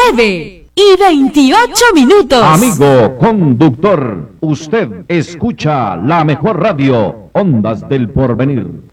9:28. Amigo conductor, usted escucha la mejor radio, Ondas del Porvenir.